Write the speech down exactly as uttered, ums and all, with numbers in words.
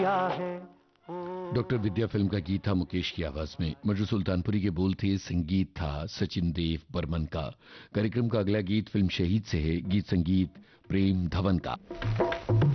क्या है। डॉक्टर विद्या फिल्म का गीत था मुकेश की आवाज में। मजरू सुल्तानपुरी के बोल थे, संगीत था सचिन देव बर्मन का। कार्यक्रम का अगला गीत फिल्म शहीद से है। गीत संगीत प्रेम धवन का।